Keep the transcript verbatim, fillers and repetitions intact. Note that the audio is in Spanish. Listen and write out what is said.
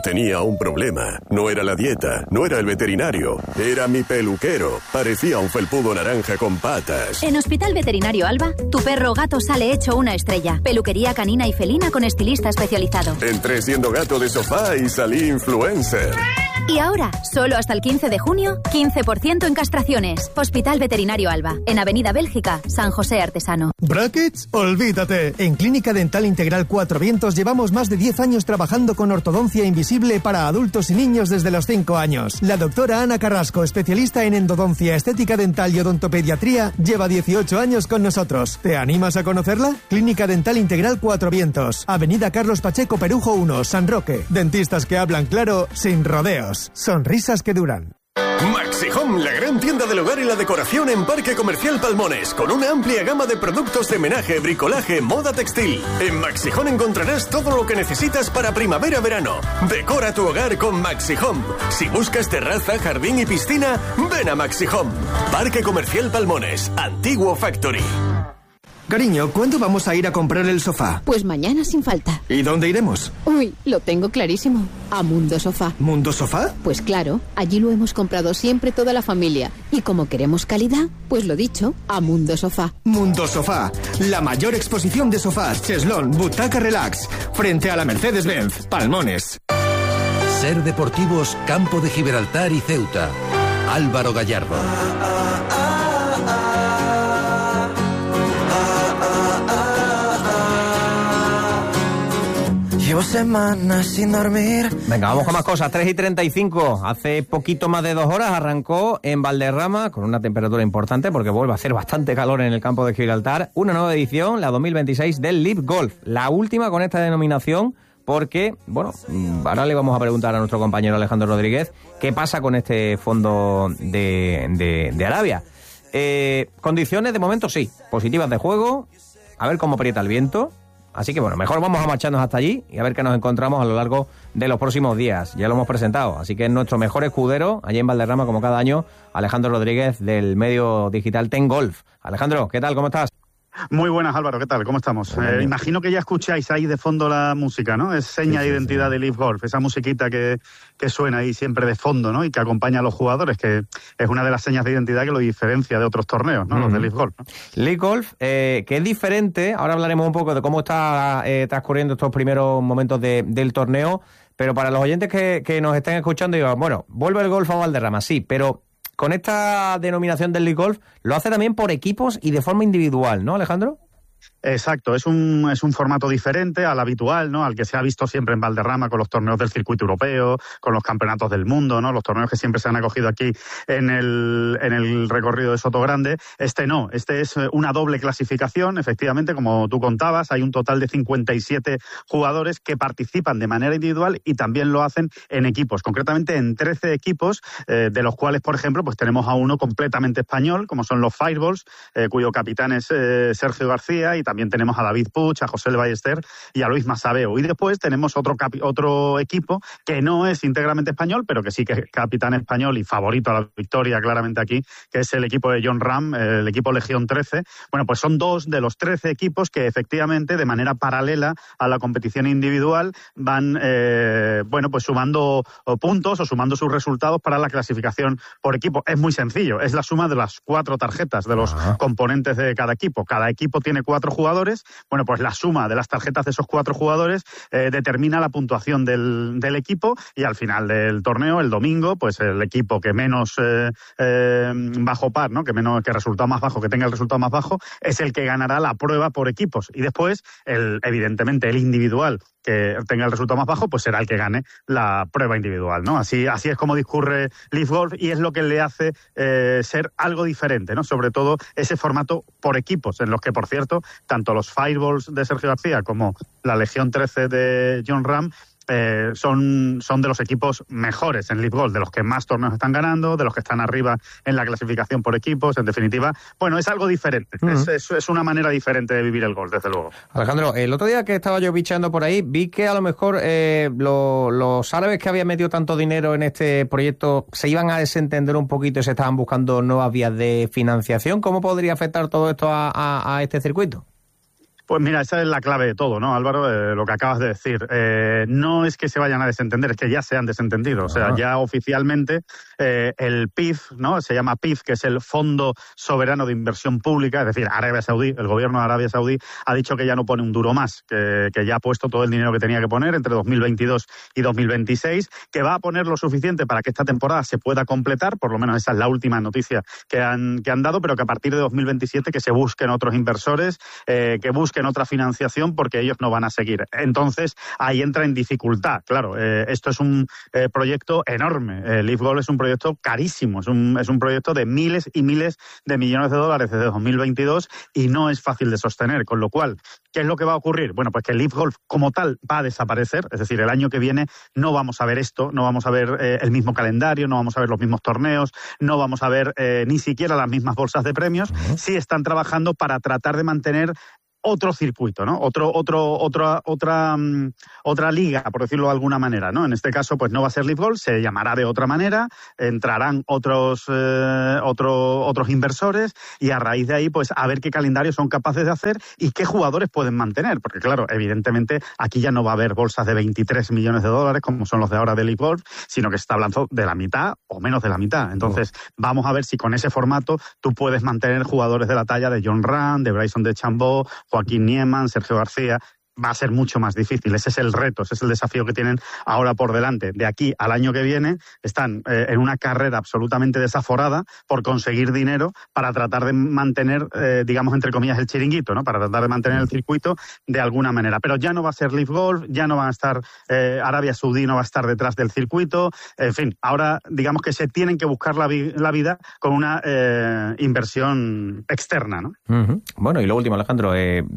tenía un problema. No era la dieta, no era el veterinario, era mi peluquero. Parecía un felpudo naranja con patas. En Hospital Veterinario Alba, tu perro o gato sale hecho una estrella. Peluquería canina y felina con estilista especializado. Entré siendo gato de sofá y salí influencer. Y ahora, solo hasta el quince de junio, quince por ciento en castraciones. Hospital Veterinario Alba, en Avenida Bélgica, San José Artesano. ¿Brackets? Olvídate. En Clínica Dental Integral Cuatro Vientos llevamos más de diez años trabajando con ortodoncia invisible para adultos y niños desde los cinco años. La doctora Ana Carrasco, especialista en endodoncia, estética dental y odontopediatría, lleva dieciocho años con nosotros. ¿Te animas a conocerla? Clínica Dental Integral Cuatro Vientos, Avenida Carlos Pacheco Perujo uno, San Roque. Dentistas que hablan claro, sin rodeos. Sonrisas que duran. Maxi Home, la gran tienda del hogar y la decoración en Parque Comercial Palmones, con una amplia gama de productos de menaje, bricolaje, moda textil. En Maxi Home encontrarás todo lo que necesitas para primavera-verano. Decora tu hogar con Maxi Home. Si buscas terraza, jardín y piscina, ven a Maxi Home. Parque Comercial Palmones, Antiguo Factory. Cariño, ¿cuándo vamos a ir a comprar el sofá? Pues mañana sin falta. ¿Y dónde iremos? Uy, lo tengo clarísimo. A Mundo Sofá. ¿Mundo Sofá? Pues claro, allí lo hemos comprado siempre toda la familia. Y como queremos calidad, pues lo dicho, a Mundo Sofá. Mundo Sofá, la mayor exposición de sofás, cheslón, butaca relax, frente a la Mercedes-Benz, Palmones. Ser Deportivos, Campo de Gibraltar y Ceuta. Álvaro Gallardo. Llevo semanas sin dormir. Venga, vamos con más cosas. tres y treinta y cinco. Hace poquito más de dos horas arrancó en Valderrama, con una temperatura importante, porque vuelve a hacer bastante calor en el campo de Gibraltar, una nueva edición, la dos mil veintiséis del Live Golf. La última con esta denominación, porque, bueno, ahora le vamos a preguntar a nuestro compañero Alejandro Rodríguez qué pasa con este fondo de, de, de Arabia. Eh, condiciones, de momento, sí, positivas de juego. A ver cómo aprieta el viento. Así que bueno, mejor vamos a marcharnos hasta allí y a ver qué nos encontramos a lo largo de los próximos días. Ya lo hemos presentado, así que es nuestro mejor escudero, allí en Valderrama, como cada año, Alejandro Rodríguez, del medio digital Ten Golf. Alejandro, ¿qué tal? ¿Cómo estás? Muy buenas, Álvaro, ¿qué tal? ¿Cómo estamos? Eh, imagino que ya escucháis ahí de fondo la música, ¿no? Es seña sí, sí, de identidad sí. de Live Golf, esa musiquita que, que suena ahí siempre de fondo, ¿no? Y que acompaña a los jugadores, que es una de las señas de identidad que lo diferencia de otros torneos, ¿no? Mm. Los de Live Golf, ¿no? Live Golf, eh, que es diferente, ahora hablaremos un poco de cómo está eh, transcurriendo estos primeros momentos de, del torneo, pero para los oyentes que, que nos estén escuchando, digo, bueno, vuelve el golf a Valderrama, sí, pero con esta denominación del Live Golf, lo hace también por equipos y de forma individual, ¿no, Alejandro? Exacto, es un, es un formato diferente al habitual, ¿no? Al que se ha visto siempre en Valderrama con los torneos del circuito europeo, con los campeonatos del mundo, ¿no? Los torneos que siempre se han acogido aquí en el, en el recorrido de Sotogrande. Este no, este es una doble clasificación, efectivamente, como tú contabas, hay un total de cincuenta y siete jugadores que participan de manera individual y también lo hacen en equipos, concretamente en trece equipos, eh, de los cuales, por ejemplo, pues tenemos a uno completamente español, como son los Fireballs, eh, cuyo capitán es eh, Sergio García, y también tenemos a David Puig, a José Ballester y a Luis Masabeu. Y después tenemos otro capi- otro equipo que no es íntegramente español, pero que sí que es capitán español y favorito a la victoria claramente aquí, que es el equipo de John Ram, el equipo Legión trece. Bueno, pues son dos de los trece equipos que efectivamente, de manera paralela a la competición individual, van eh, bueno, pues sumando puntos o sumando sus resultados para la clasificación por equipo. Es muy sencillo, es la suma de las cuatro tarjetas de los Ajá. componentes de cada equipo. Cada equipo tiene cuatro jugadores. Bueno, pues la suma de las tarjetas de esos cuatro jugadores eh, determina la puntuación del, del equipo, y al final del torneo, el domingo, pues el equipo que menos eh, eh, bajo par, ¿no? Que menos, que resultado más bajo, que tenga el resultado más bajo, es el que ganará la prueba por equipos. Y después, el, evidentemente, el individual que tenga el resultado más bajo, pues será el que gane la prueba individual, ¿no? Así, así es como discurre Live Golf, y es lo que le hace eh, ser algo diferente, ¿no? Sobre todo ese formato por equipos, en los que, por cierto, tanto los Fireballs de Sergio García como la Legión trece de John Ram Eh, son, son de los equipos mejores en Live Golf, de los que más torneos están ganando, de los que están arriba en la clasificación por equipos. En definitiva, bueno, es algo diferente, uh-huh. es, es, es una manera diferente de vivir el golf, desde luego. Alejandro, el otro día que estaba yo bicheando por ahí, vi que a lo mejor eh, lo, los árabes que habían metido tanto dinero en este proyecto se iban a desentender un poquito y se estaban buscando nuevas vías de financiación. ¿Cómo podría afectar todo esto a, a, a este circuito? Pues mira, esa es la clave de todo, ¿no, Álvaro? Eh, lo que acabas de decir. Eh, no es que se vayan a desentender, es que ya se han desentendido. O sea, Ah. ya oficialmente eh, el P I F, ¿no? Se llama P I F, que es el Fondo Soberano de Inversión Pública, es decir, Arabia Saudí, el gobierno de Arabia Saudí ha dicho que ya no pone un duro más, que, que ya ha puesto todo el dinero que tenía que poner entre dos mil veintidós y dos mil veintiséis, que va a poner lo suficiente para que esta temporada se pueda completar, por lo menos esa es la última noticia que han, que han dado, pero que a partir de dos mil veintisiete que se busquen otros inversores, eh, que busquen otra financiación, porque ellos no van a seguir. Entonces, ahí entra en dificultad. Claro, eh, esto es un eh, proyecto enorme. El Leaf Golf es un proyecto carísimo, es un, es un proyecto de miles y miles de millones de dólares desde dos mil veintidós y no es fácil de sostener, con lo cual, ¿qué es lo que va a ocurrir? Bueno, pues que el Leaf Golf como tal va a desaparecer, es decir, el año que viene no vamos a ver esto, no vamos a ver eh, el mismo calendario, no vamos a ver los mismos torneos, no vamos a ver eh, ni siquiera las mismas bolsas de premios. Uh-huh. Sí están trabajando para tratar de mantener otro circuito, ¿no? Otro, otro, otra, otra, um, otra liga, por decirlo de alguna manera, ¿no? En este caso, pues no va a ser Leaf Golf, se llamará de otra manera, entrarán otros, eh, otro, otros inversores y a raíz de ahí, pues a ver qué calendario son capaces de hacer y qué jugadores pueden mantener, porque claro, evidentemente aquí ya no va a haber bolsas de veintitrés millones de dólares como son los de ahora de Leaf Golf, sino que se está hablando de la mitad o menos de la mitad. Entonces, oh. vamos a ver si con ese formato tú puedes mantener jugadores de la talla de Jon Rahm, de Bryson DeChambeau, Joaquín Niemann, Sergio García. Va a ser mucho más difícil. Ese es el reto, ese es el desafío que tienen ahora por delante. De aquí al año que viene están eh, en una carrera absolutamente desaforada por conseguir dinero para tratar de mantener, eh, digamos, entre comillas, el chiringuito, ¿no? Para tratar de mantener el circuito de alguna manera. Pero ya no va a ser Leaf Golf, ya no van a estar, eh, Arabia Saudí no va a estar detrás del circuito. En fin, ahora digamos que se tienen que buscar la, vi- la vida con una eh, inversión externa, ¿no? Uh-huh. Bueno, y lo último, Alejandro, eh,